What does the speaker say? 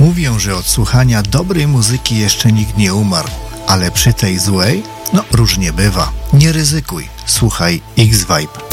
Mówią, że od słuchania dobrej muzyki jeszcze nikt nie umarł, ale przy tej złej, różnie bywa. Nie ryzykuj, słuchaj X-Vibe.